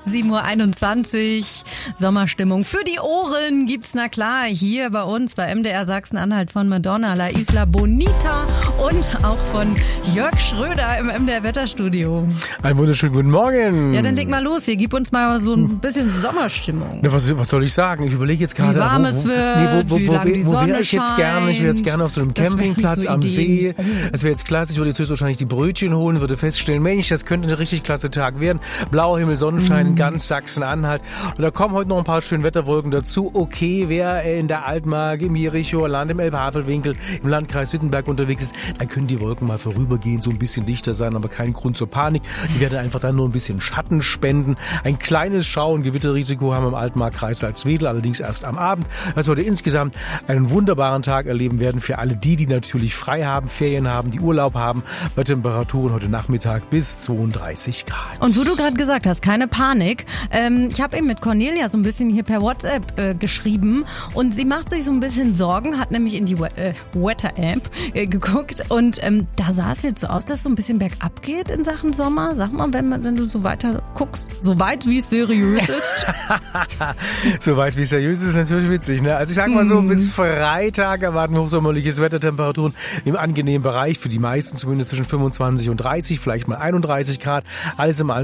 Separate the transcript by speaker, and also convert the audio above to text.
Speaker 1: 7:21 Uhr. Sommerstimmung für die Ohren gibt's na klar hier bei uns bei MDR Sachsen-Anhalt von Madonna, La Isla Bonita und auch von Jörg Schröder im MDR Wetterstudio.
Speaker 2: Einen wunderschönen guten Morgen.
Speaker 1: Ja, dann leg mal los hier. Gib uns mal so ein bisschen Sommerstimmung.
Speaker 2: Na, was soll ich sagen? Ich überlege jetzt gerade,
Speaker 1: wie warm es wird, wie lange die Sonne
Speaker 2: wäre ich jetzt gerne? Ich wäre jetzt gerne auf so einem Campingplatz
Speaker 1: so
Speaker 2: am See.
Speaker 1: Oh.
Speaker 2: Das wäre jetzt klasse. Ich würde jetzt höchstwahrscheinlich die Brötchen holen, würde feststellen, Mensch, das könnte ein richtig klasse Tag werden. Blauer Himmel, Sonnenschein in ganz Sachsen-Anhalt. Und da kommen heute noch ein paar schöne Wetterwolken dazu. Okay, wer in der Altmark, im Jerichoer Land, im Elbe-Havel-Winkel, im Landkreis Wittenberg unterwegs ist, dann können die Wolken mal vorübergehen, so ein bisschen dichter sein, aber kein Grund zur Panik. Die werden einfach dann nur ein bisschen Schatten spenden. Ein kleines Schau- und Gewitterrisiko haben wir im Altmark-Kreis Salzwedel, allerdings erst am Abend. Also heute insgesamt einen wunderbaren Tag erleben werden für alle die natürlich frei haben, Ferien haben, die Urlaub haben, bei Temperaturen heute Nachmittag bis 32 Grad.
Speaker 1: Und wo du gerade gesagt hast, keine Panik. Ich habe eben mit Cornelia so ein bisschen hier per WhatsApp geschrieben und sie macht sich so ein bisschen Sorgen, hat nämlich in die Wetter-App geguckt und da sah es jetzt so aus, dass es so ein bisschen bergab geht in Sachen Sommer. Sag mal, wenn du so weiter guckst, so weit wie es seriös ist.
Speaker 2: So weit wie es seriös ist natürlich witzig, ne? Also ich sag mal so, bis Freitag erwarten wir hochsommerliches Wetter, Temperaturen im angenehmen Bereich, für die meisten zumindest zwischen 25 und 30, vielleicht mal 31 Grad. Alles im Allem